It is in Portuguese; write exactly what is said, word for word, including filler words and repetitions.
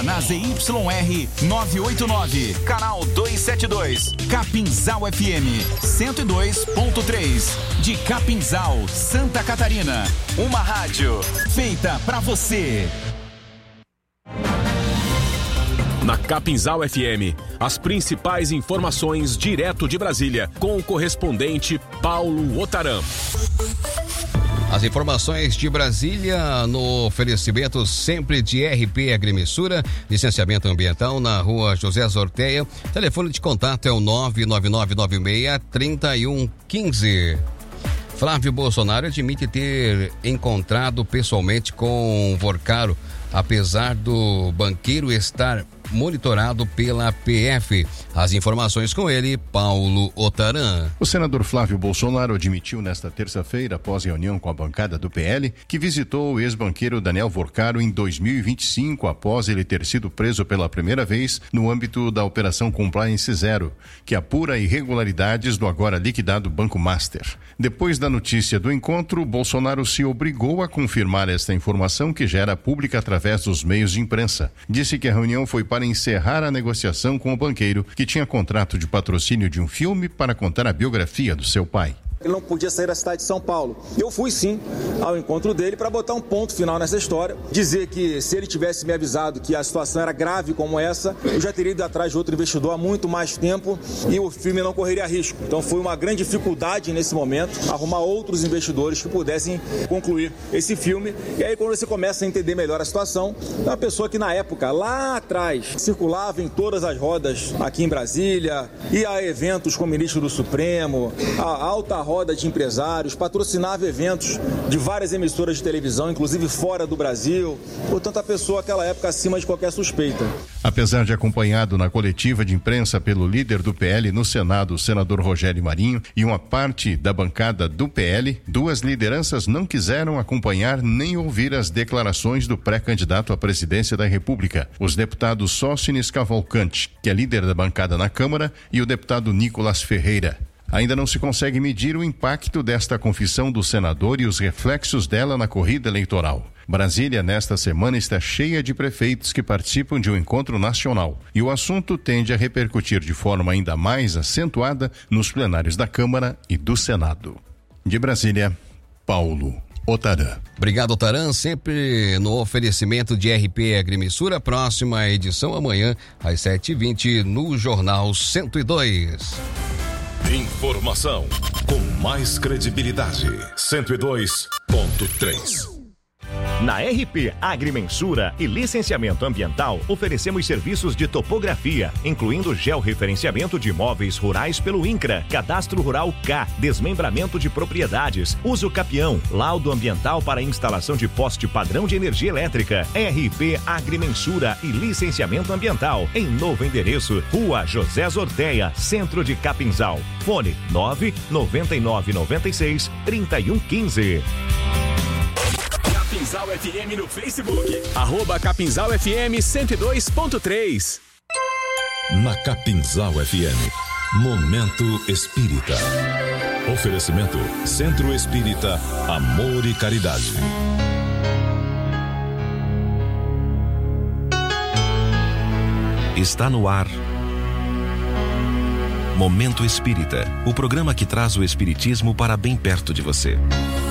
Na Z Y R novecentos e oitenta e nove, canal duzentos e setenta e dois, Capinzal F M cento e dois ponto três, de Capinzal, Santa Catarina. Uma rádio feita pra você. Na Capinzal F M, as principais informações direto de Brasília, com o correspondente Paulo Otaran. As informações de Brasília no oferecimento sempre de R P Agrimensura, licenciamento ambiental na rua José Zorteia. Telefone de contato é o nove nove nove nove seis, três um um cinco. Flávio Bolsonaro admite ter encontrado pessoalmente com Vorcaro, apesar do banqueiro estar monitorado pela P F. As informações com ele, Paulo Otaran. O senador Flávio Bolsonaro admitiu nesta terça-feira, após reunião com a bancada do P L, que visitou o ex-banqueiro Daniel Vorcaro em dois mil e vinte e cinco, após ele ter sido preso pela primeira vez no âmbito da Operação Compliance Zero, que apura irregularidades do agora liquidado Banco Master. Depois da notícia do encontro, Bolsonaro se obrigou a confirmar esta informação, que já era pública através dos meios de imprensa. Disse que a reunião foi para encerrar a negociação com o banqueiro, que tinha contrato de patrocínio de um filme para contar a biografia do seu pai. Ele não podia sair da cidade de São Paulo. Eu fui sim ao encontro dele para botar um ponto final nessa história, dizer que se ele tivesse me avisado que a situação era grave como essa, eu já teria ido atrás de outro investidor há muito mais tempo e o filme não correria risco. Então foi uma grande dificuldade nesse momento arrumar outros investidores que pudessem concluir esse filme. E aí quando você começa a entender melhor a situação, é uma pessoa que na época, lá atrás, circulava em todas as rodas aqui em Brasília, ia a eventos com o ministro do Supremo, a alta roda roda de empresários, patrocinava eventos de várias emissoras de televisão, inclusive fora do Brasil. Portanto, a pessoa naquela época acima de qualquer suspeita. Apesar de acompanhado na coletiva de imprensa pelo líder do P L no Senado, o senador Rogério Marinho, e uma parte da bancada do P L, duas lideranças não quiseram acompanhar nem ouvir as declarações do pré-candidato à presidência da República, os deputados Sócines Cavalcante, que é líder da bancada na Câmara, e o deputado Nicolas Ferreira. Ainda não se consegue medir o impacto desta confissão do senador e os reflexos dela na corrida eleitoral. Brasília, nesta semana, está cheia de prefeitos que participam de um encontro nacional, e o assunto tende a repercutir de forma ainda mais acentuada nos plenários da Câmara e do Senado. De Brasília, Paulo Otaran. Obrigado, Otaran, sempre no oferecimento de R P Agrimensura. Próxima edição amanhã, às sete e vinte, no Jornal cento e dois. Informação com mais credibilidade. cento e dois ponto três. Na R P Agrimensura e Licenciamento Ambiental, oferecemos serviços de topografia, incluindo georreferenciamento de imóveis rurais pelo INCRA, Cadastro Rural K, desmembramento de propriedades, uso capião, laudo ambiental para instalação de poste padrão de energia elétrica. R P Agrimensura e Licenciamento Ambiental, em novo endereço, Rua José Zorteia, Centro de Capinzal. Fone nove nove nove nove seis, três um um cinco. Capinzal F M no Facebook. Arroba Capinzal F M cento e dois ponto três. Na Capinzal F M, Momento Espírita. Oferecimento Centro Espírita Amor e Caridade. Está no ar Momento Espírita, o programa que traz o espiritismo para bem perto de você.